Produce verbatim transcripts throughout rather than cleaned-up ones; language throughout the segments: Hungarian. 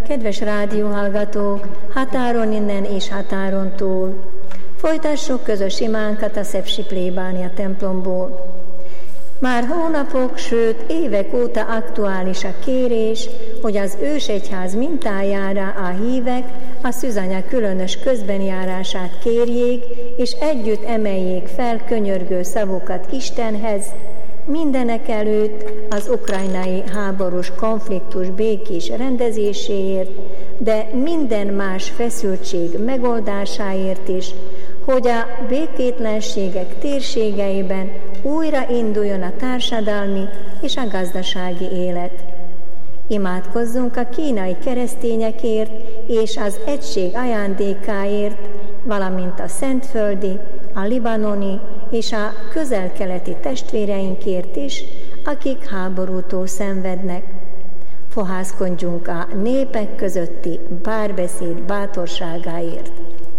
Kedves rádióhallgatók, határon innen és határon túl! Folytassuk közös imánkat a szepsi plébánia templomból. Már hónapok, sőt évek óta aktuális a kérés, hogy az ősegyház mintájára a hívek a szűzanya különös közbenjárását kérjék, és együtt emeljék fel könyörgő szavukat Istenhez, mindenek előtt az ukrajnai háborús konfliktus békés rendezéséért, de minden más feszültség megoldásáért is, hogy a békétlenségek térségeiben újra induljon a társadalmi és a gazdasági élet. Imádkozzunk a kínai keresztényekért és az egység ajándékáért, valamint a szentföldi, a libanoni és a közel-keleti testvéreinkért is, akik háborútól szenvednek. Fohászkodjunk a népek közötti párbeszéd bátorságáért.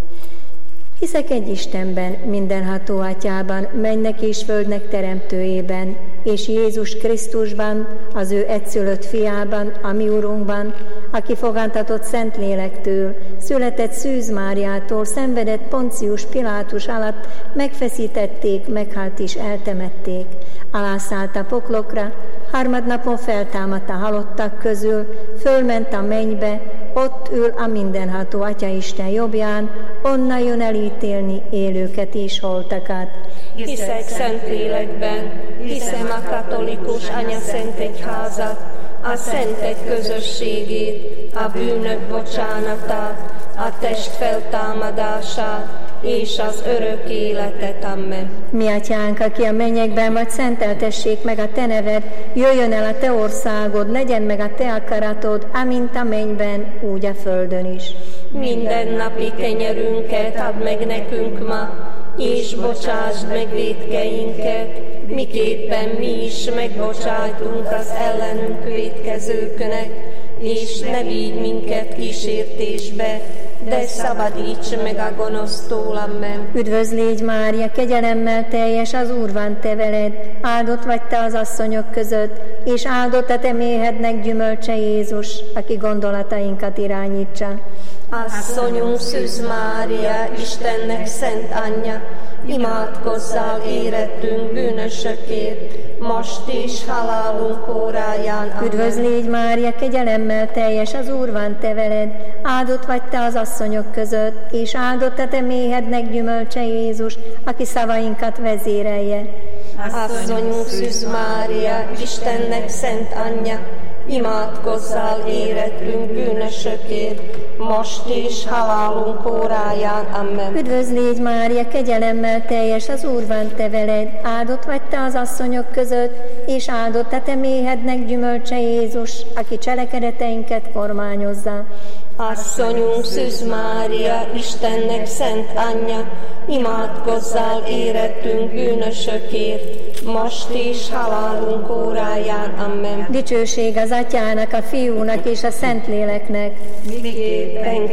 Hiszek egy Istenben, mindenható Atyában, mennek és földnek teremtőjében, és Jézus Krisztusban, az ő egyszülött fiában, a mi Urunkban, aki fogantatott Szentlélektől, született Szűz Máriától, szenvedett Poncius Pilátus alatt, megfeszítették, meghalt és eltemették. Alászállt a poklokra, harmadnapon feltámadt a halottak közül, fölment a mennybe, ott ül a mindenható Atyaisten jobbján, onnan jön elítélni élőket és holtakat. Hiszek Szentlélekben, hiszem a katolikus anyaszentegyházat, a szentek közösségét, a bűnök bocsánatát, a test feltámadását és az örök életet. Amen. Mi Atyánk, aki a mennyekben vagy, szenteltessék meg a te neved, jöjjön el a te országod, legyen meg a te akaratod, amint a mennyben, úgy a földön is. Minden napi kenyerünket add meg nekünk ma, és bocsásd meg vétkeinket, miképpen mi is megbocsájtunk az ellenünk vétkezőknek, és ne vigy minket kísértésbe, de szabadíts meg a gonosztól. Amen. Üdvözl légy Mária, kegyelemmel teljes, az Úr van te veled, áldott vagy te az asszonyok között, és áldott a te méhednek gyümölcse Jézus, aki gondolatainkat irányítsa. Asszonyunk Szűz Mária, Istennek szent anyja, imádkozzál érettünk bűnösökért, most és halálunk óráján. Amen. Üdvözl légy Mária, kegyelemmel teljes, az Úr van te veled, áldott vagy te az asszonyok között, és áldott a te méhednek gyümölcse Jézus, aki szavainkat vezérelje. Asszonyunk Szűz Mária, Istennek szent anyja, imádkozzál érettünk bűnösökért, most és halálunk óráján. Amen. Üdvözl légy Mária, kegyelemmel teljes, az Úr van te veled, áldott vagy te az asszonyok között, és áldott a te méhednek gyümölcse Jézus, aki cselekedeteinket kormányozza. Asszonyunk Szűz Mária, Istennek szent anyja, imádkozzál érettünk bűnösökért, most és halálunk óráján. Amen. Dicsőség az Atyának, a Fiúnak és a Szentléleknek, miképpen